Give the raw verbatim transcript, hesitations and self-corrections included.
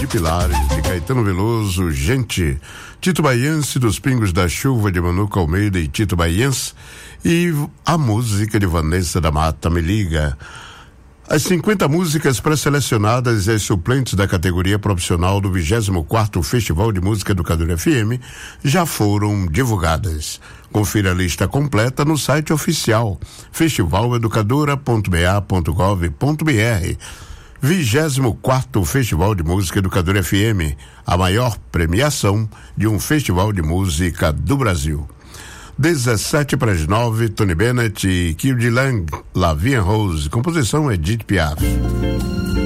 de Pilares, de Caetano Veloso, Gente, Tito Baiense, dos Pingos da Chuva, de Manuca Almeida e Tito Baiense, e a música de Vanessa da Mata, Me Liga. As cinquenta músicas pré-selecionadas e as suplentes da categoria profissional do vigésimo quarto Festival de Música Educadora F M já foram divulgadas. Confira a lista completa no site oficial festival educadora ponto b a ponto gov ponto b r. vigésimo quarto Festival de Música Educadora F M, a maior premiação de um festival de música do Brasil. dezessete para as nove, Tony Bennett e Kildee Lang, La Vie en Rose, composição Edith Piaf.